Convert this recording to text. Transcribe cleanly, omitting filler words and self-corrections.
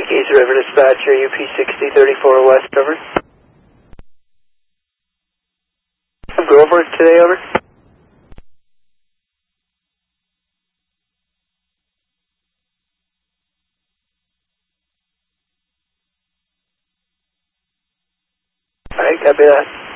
Yankees River Dispatcher, UP6034 West, over. Grover today, over. Alright, copy that.